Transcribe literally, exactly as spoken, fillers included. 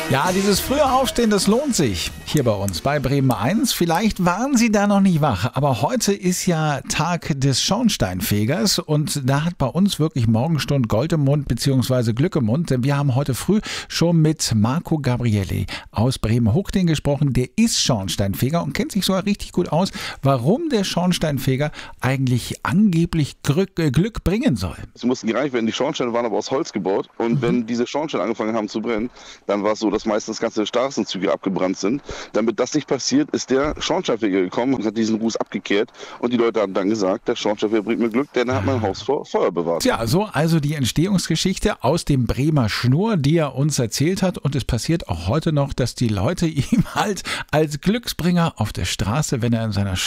Ja, dieses frühe Aufstehen, das lohnt sich hier bei uns bei Bremen eins. Vielleicht waren Sie da noch nicht wach, aber heute ist ja Tag des Schornsteinfegers und da hat bei uns wirklich Morgenstund Gold im Mund bzw. Glück im Mund, denn wir haben heute früh schon mit Marco Gabrielli aus Bremen-Huchting gesprochen. Der ist Schornsteinfeger und kennt sich sogar richtig gut aus, warum der Schornsteinfeger eigentlich angeblich Glück, äh, Glück bringen soll. Sie mussten gereinigt werden, die Schornsteine waren aber aus Holz gebaut und mhm. wenn diese Schornsteine angefangen haben zu brennen, dann war es so, dass meistens ganze Straßenzüge abgebrannt sind. Damit das nicht passiert, ist der Schornsteinfeger gekommen und hat diesen Ruß abgekehrt. Und die Leute haben dann gesagt, der Schornsteinfeger bringt mir Glück, denn er hat mein Haus vor Feuer bewahrt. Tja, so also die Entstehungsgeschichte aus dem Bremer Schnurr, die er uns erzählt hat. Und es passiert auch heute noch, dass die Leute ihm halt als Glücksbringer auf der Straße, wenn er in seiner